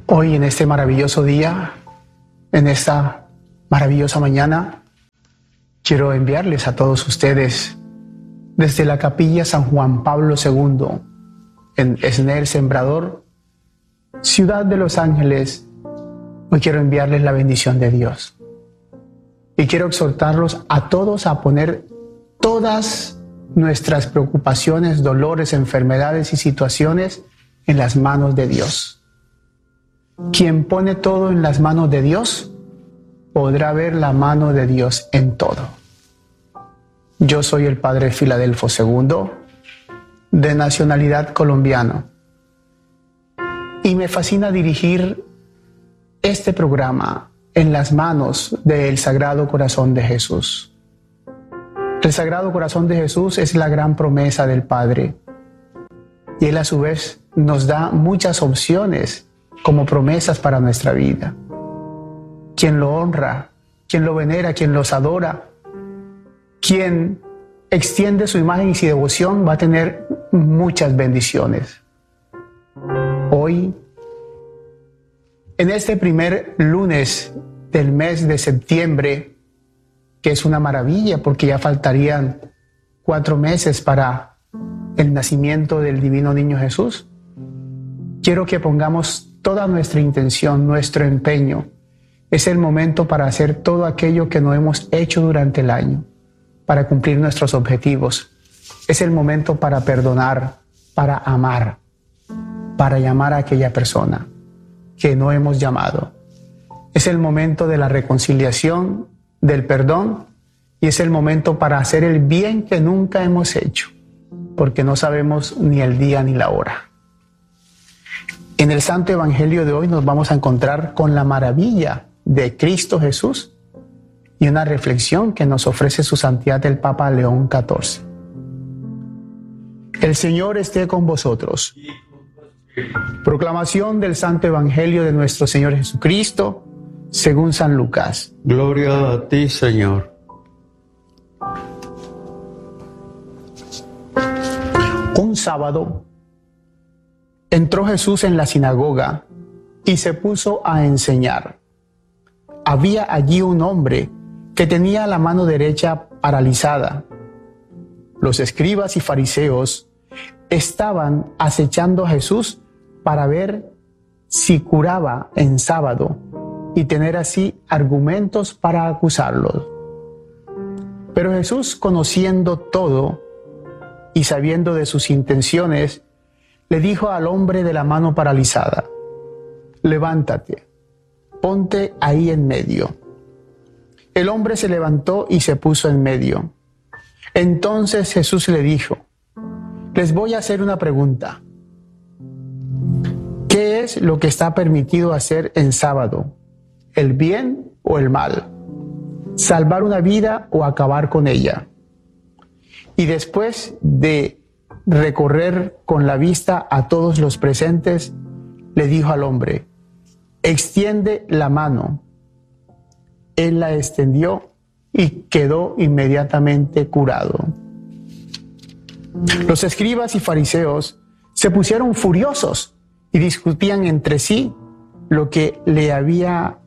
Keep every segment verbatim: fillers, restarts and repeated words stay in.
Hoy en este maravilloso día, en esta maravillosa mañana, quiero enviarles a todos ustedes desde la Capilla San Juan Pablo segundo en Esner Sembrador, ciudad de Los Ángeles. Hoy quiero enviarles la bendición de Dios y quiero exhortarlos a todos a poner todas nuestras preocupaciones, dolores, enfermedades y situaciones en las manos de Dios. Quien pone todo en las manos de Dios podrá ver la mano de Dios en todo. Yo soy el Padre Filadelfo segundo, de nacionalidad colombiana, y me fascina dirigir este programa en las manos del Sagrado Corazón de Jesús. El Sagrado Corazón de Jesús es la gran promesa del Padre, y Él a su vez nos da muchas opciones como promesas para nuestra vida. Quien lo honra, quien lo venera, quien los adora, quien extiende su imagen y su devoción va a tener muchas bendiciones. Hoy, en este primer lunes del mes de septiembre, que es una maravilla porque ya faltarían cuatro meses para el nacimiento del divino niño Jesús, quiero que pongamos toda nuestra intención, nuestro empeño. Es el momento para hacer todo aquello que no hemos hecho durante el año, para cumplir nuestros objetivos. Es el momento para perdonar, para amar, para llamar a aquella persona que no hemos llamado. Es el momento de la reconciliación, del perdón, y es el momento para hacer el bien que nunca hemos hecho, porque no sabemos ni el día ni la hora. En el Santo Evangelio de hoy nos vamos a encontrar con la maravilla de Cristo Jesús y una reflexión que nos ofrece su santidad el Papa León catorce. El Señor esté con vosotros. Proclamación del Santo Evangelio de nuestro Señor Jesucristo según San Lucas. Gloria a ti, Señor. Un sábado entró Jesús en la sinagoga y se puso a enseñar. Había allí un hombre que tenía la mano derecha paralizada. Los escribas y fariseos estaban acechando a Jesús para ver si curaba en sábado y tener así argumentos para acusarlo. Pero Jesús, conociendo todo y sabiendo de sus intenciones, le dijo al hombre de la mano paralizada: levántate, ponte ahí en medio. El hombre se levantó y se puso en medio. Entonces Jesús le dijo: les voy a hacer una pregunta. ¿Qué es lo que está permitido hacer en sábado? ¿El bien o el mal? ¿Salvar una vida o acabar con ella? Y después de recorrer con la vista a todos los presentes, le dijo al hombre: extiende la mano. Él la extendió y quedó inmediatamente curado. Los escribas y fariseos se pusieron furiosos y discutían entre sí lo que le había,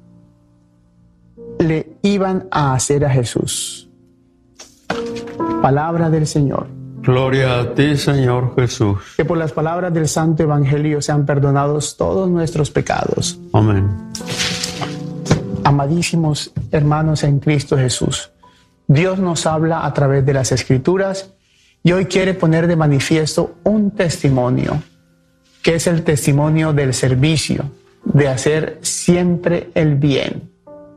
le iban a hacer a Jesús. Palabra del Señor. Gloria a ti, Señor Jesús. Que por las palabras del Santo Evangelio sean perdonados todos nuestros pecados. Amén. Amadísimos hermanos en Cristo Jesús, Dios nos habla a través de las Escrituras y hoy quiere poner de manifiesto un testimonio, que es el testimonio del servicio, de hacer siempre el bien.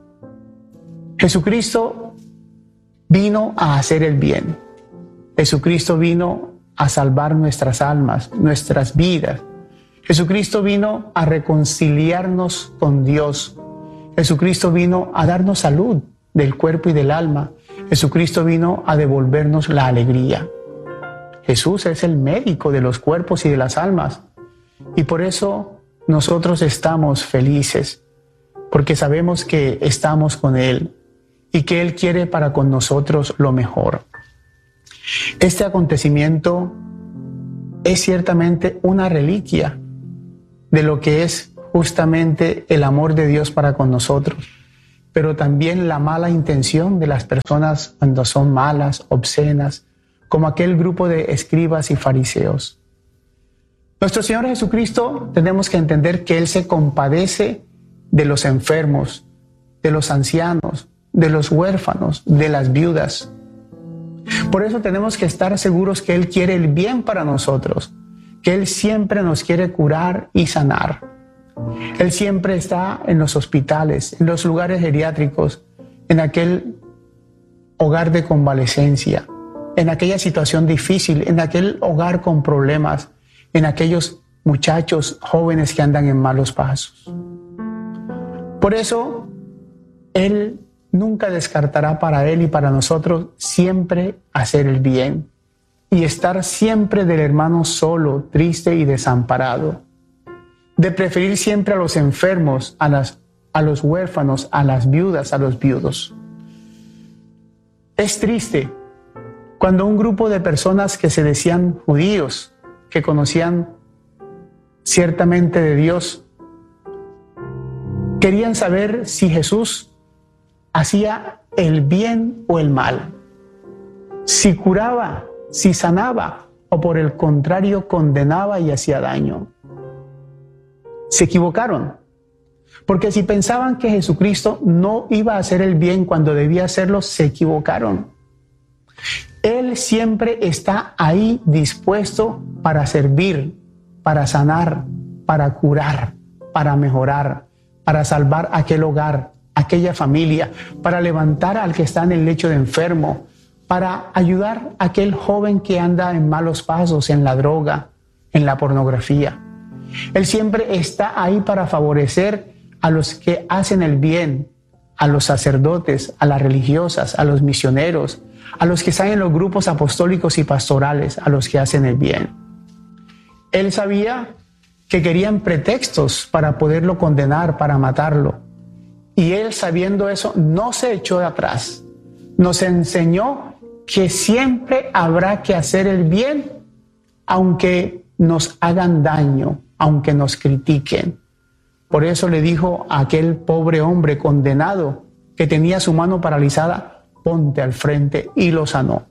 Jesucristo vino a hacer el bien. Jesucristo vino a salvar nuestras almas, nuestras vidas. Jesucristo vino a reconciliarnos con Dios. Jesucristo vino a darnos salud del cuerpo y del alma. Jesucristo vino a devolvernos la alegría. Jesús es el médico de los cuerpos y de las almas. Y por eso nosotros estamos felices, porque sabemos que estamos con Él y que Él quiere para con nosotros lo mejor. Este acontecimiento es ciertamente una reliquia de lo que es justamente el amor de Dios para con nosotros, pero también la mala intención de las personas cuando son malas, obscenas, como aquel grupo de escribas y fariseos. Nuestro Señor Jesucristo, tenemos que entender que Él se compadece de los enfermos, de los ancianos, de los huérfanos, de las viudas. Por eso tenemos que estar seguros que Él quiere el bien para nosotros, que Él siempre nos quiere curar y sanar. Él siempre está en los hospitales, en los lugares geriátricos, en aquel hogar de convalecencia, en aquella situación difícil, en aquel hogar con problemas, en aquellos muchachos jóvenes que andan en malos pasos. Por eso, Él nunca descartará para Él y para nosotros siempre hacer el bien y estar siempre del hermano solo, triste y desamparado. De preferir siempre a los enfermos, a, las, a los huérfanos, a las viudas, a los viudos. Es triste cuando un grupo de personas que se decían judíos, que conocían ciertamente de Dios, querían saber si Jesús hacía el bien o el mal, si curaba, si sanaba, o por el contrario condenaba y hacía daño. Se equivocaron, porque si pensaban que Jesucristo no iba a hacer el bien cuando debía hacerlo, se equivocaron. Él siempre está ahí dispuesto para servir, para sanar, para curar, para mejorar, para salvar aquel hogar, aquella familia, para levantar al que está en el lecho de enfermo, para ayudar a aquel joven que anda en malos pasos, en la droga, en la pornografía. Él siempre está ahí para favorecer a los que hacen el bien, a los sacerdotes, a las religiosas, a los misioneros, a los que están en los grupos apostólicos y pastorales, a los que hacen el bien. Él sabía que querían pretextos para poderlo condenar, para matarlo. Y Él, sabiendo eso, no se echó de atrás. Nos enseñó que siempre habrá que hacer el bien, aunque nos hagan daño, aunque nos critiquen. Por eso le dijo a aquel pobre hombre condenado que tenía su mano paralizada, ponte al frente, y lo sanó.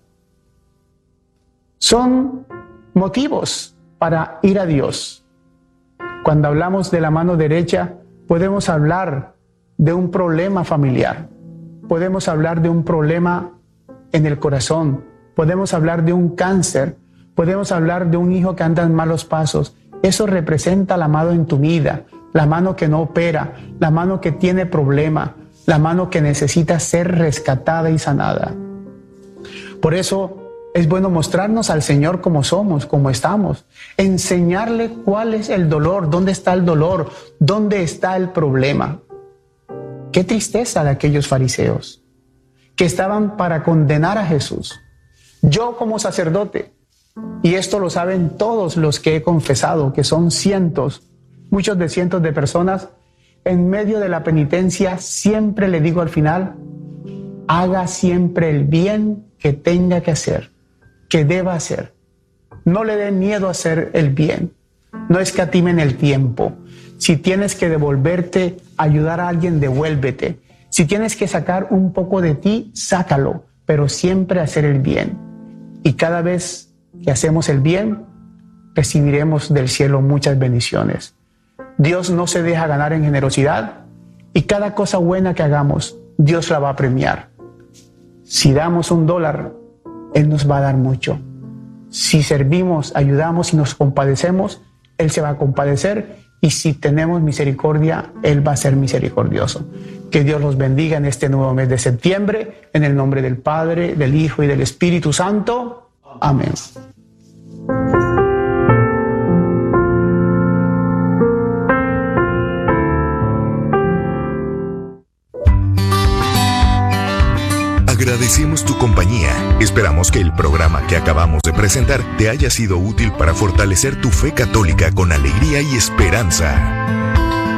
Son motivos para ir a Dios. Cuando hablamos de la mano derecha, podemos hablar de un problema familiar, podemos hablar de un problema en el corazón, podemos hablar de un cáncer, podemos hablar de un hijo que anda en malos pasos. Eso representa la mano en tu vida, la mano que no opera, la mano que tiene problema, la mano que necesita ser rescatada y sanada. Por eso es bueno mostrarnos al Señor como somos, como estamos, enseñarle cuál es el dolor, dónde está el dolor, dónde está el problema. Qué tristeza de aquellos fariseos que estaban para condenar a Jesús. Yo como sacerdote, y esto lo saben todos los que he confesado, que son cientos, muchos de cientos de personas, en medio de la penitencia siempre le digo al final, haga siempre el bien que tenga que hacer, que deba hacer. No le dé miedo a hacer el bien, no escatimen el tiempo. Si tienes que devolverte, ayudar a alguien, devuélvete. Si tienes que sacar un poco de ti, sácalo, pero siempre hacer el bien. Y cada vez que hacemos el bien, recibiremos del cielo muchas bendiciones. Dios no se deja ganar en generosidad y cada cosa buena que hagamos, Dios la va a premiar. Si damos un dólar, Él nos va a dar mucho. Si servimos, ayudamos y nos compadecemos, Él se va a compadecer. Y si tenemos misericordia, Él va a ser misericordioso. Que Dios los bendiga en este nuevo mes de septiembre, en el nombre del Padre, del Hijo y del Espíritu Santo. Amén. Agradecemos tu compañía. Esperamos que el programa que acabamos de presentar te haya sido útil para fortalecer tu fe católica con alegría y esperanza.